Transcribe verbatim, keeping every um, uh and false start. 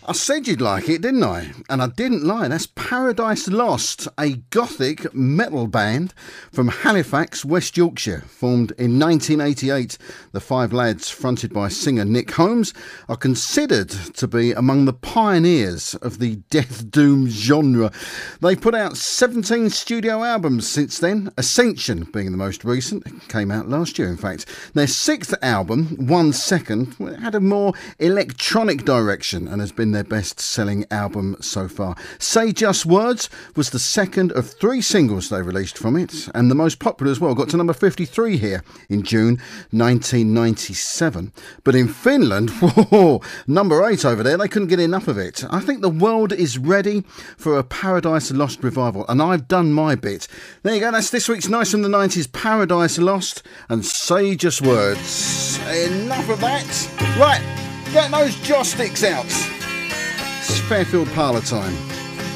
I said you'd like it, didn't I? And I didn't lie. That's Paradise Lost, a gothic metal band from Halifax, West Yorkshire. Formed in nineteen eighty-eight, the five lads, fronted by singer Nick Holmes, are considered to be among the pioneers of the death doom genre. They've put out seventeen studio albums since then, Ascension being the most recent. It came out last year, in fact. Their sixth album, One Second, had a more electronic direction and has been their best-selling album so far. Say Just Words was the second of three singles they released from it, and the most popular as well. Got to number fifty-three here in June nineteen ninety-seven. But in Finland, whoa, number eight over there, they couldn't get enough of it. I think the world is ready for a Paradise Lost revival, and I've done my bit. There you go, that's this week's Nice from the nineties, Paradise Lost and Say Just Words. Enough of that. Right, get those joss sticks out. It's Fairfield Parlour time.